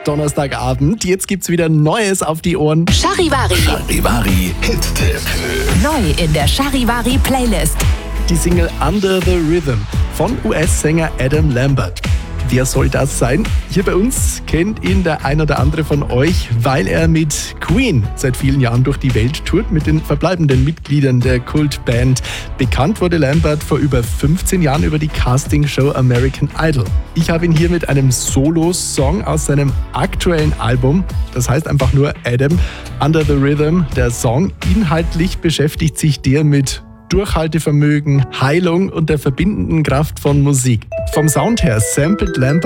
Donnerstagabend. Jetzt gibt's wieder Neues auf die Ohren. Charivari. Charivari Hit-Tipp. Neu in der Charivari Playlist. Die Single Under the Rhythm von US-Sänger Adam Lambert. Wer soll das sein? Hier bei uns kennt ihn der ein oder andere von euch, weil er mit Queen seit vielen Jahren durch die Welt tourt, mit den verbleibenden Mitgliedern der Kultband. Bekannt wurde Lambert vor über 15 Jahren über die Castingshow American Idol. Ich habe ihn hier mit einem Solo-Song aus seinem aktuellen Album, das heißt einfach nur Adam, Under the Rhythm. Der Song inhaltlich beschäftigt sich der mit Durchhaltevermögen, Heilung und der verbindenden Kraft von Musik. Vom Sound her samplet Lambert